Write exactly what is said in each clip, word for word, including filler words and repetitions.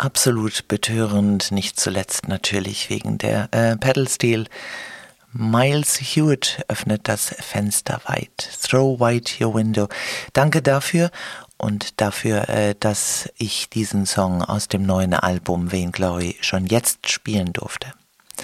Absolut betörend, nicht zuletzt natürlich wegen der äh, Pedal-Steel. Miles Hewitt öffnet das Fenster weit. Throw wide your window. Danke dafür und dafür, äh, dass ich diesen Song aus dem neuen Album Vainglory schon jetzt spielen durfte.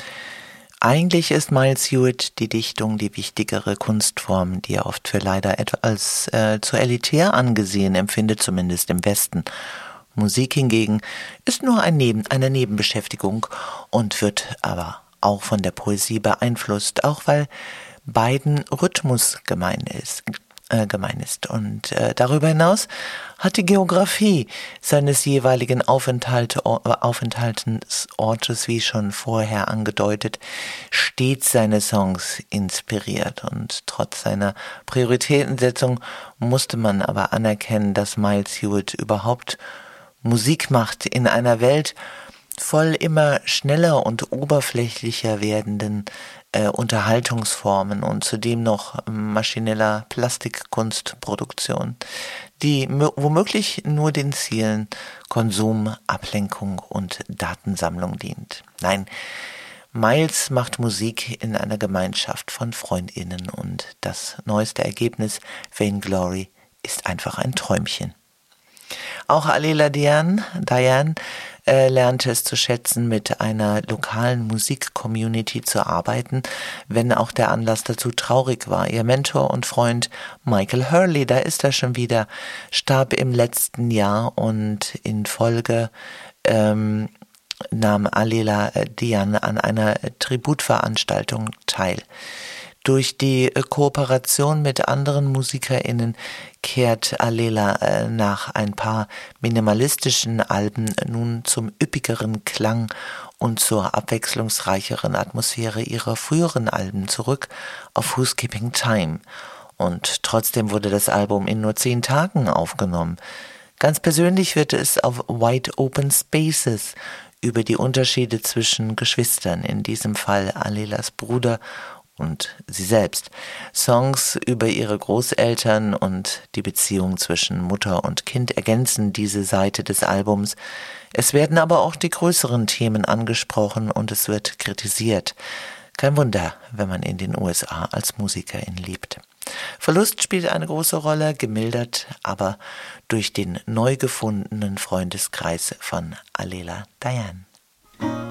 Eigentlich ist Miles Hewitt die Dichtung die wichtigere Kunstform, die er oft für leider etwas als äh, zu elitär angesehen empfindet, zumindest im Westen. Musik hingegen ist nur ein Neben, eine Nebenbeschäftigung und wird aber auch von der Poesie beeinflusst, auch weil beiden Rhythmus gemein ist. Äh, gemein ist. Und äh, darüber hinaus hat die Geografie seines jeweiligen Aufenthalt, Aufenthaltsortes, wie schon vorher angedeutet, stets seine Songs inspiriert. Und trotz seiner Prioritätensetzung musste man aber anerkennen, dass Miles Hewitt überhaupt Musik macht in einer Welt voll immer schneller und oberflächlicher werdenden äh, Unterhaltungsformen und zudem noch maschineller Plastikkunstproduktion, die m- womöglich nur den Zielen Konsum, Ablenkung und Datensammlung dient. Nein, Miles macht Musik in einer Gemeinschaft von FreundInnen und das neueste Ergebnis, Vainglory, ist einfach ein Träumchen. Auch Alela Diane, Diane äh, lernte es zu schätzen, mit einer lokalen Musik-Community zu arbeiten, wenn auch der Anlass dazu traurig war. Ihr Mentor und Freund Michael Hurley, da ist er schon wieder, starb im letzten Jahr und in Folge ähm, nahm Alela Diane an einer Tributveranstaltung teil. Durch die Kooperation mit anderen MusikerInnen kehrt Alela äh, nach ein paar minimalistischen Alben nun zum üppigeren Klang und zur abwechslungsreicheren Atmosphäre ihrer früheren Alben zurück auf Who's Keeping Time. Und trotzdem wurde das Album in nur zehn Tagen aufgenommen. Ganz persönlich wird es auf Wide Open Spaces über die Unterschiede zwischen Geschwistern, in diesem Fall Alelas Bruder und sie selbst, Songs über ihre Großeltern und die Beziehung zwischen Mutter und Kind ergänzen diese Seite des Albums. Es werden aber auch die größeren Themen angesprochen und es wird kritisiert. Kein Wunder, wenn man in den U S A als Musikerin lebt. Verlust spielt eine große Rolle, gemildert aber durch den neu gefundenen Freundeskreis von Alela Diane.